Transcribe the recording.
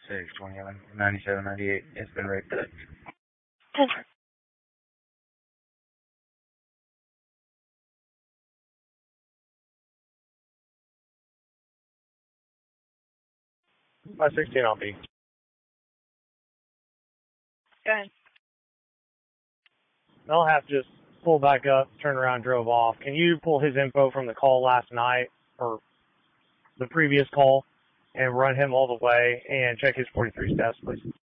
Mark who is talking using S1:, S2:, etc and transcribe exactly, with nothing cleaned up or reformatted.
S1: six, twenty-one, ninety-seven, ninety-eight. It's been raped.
S2: ten.
S3: five sixteen on B.
S2: Go ahead.
S3: They'll have to just pull back up, turn around, drove off. Can you pull his info from the call last night or the previous call and run him all the way and check his forty-three steps, please?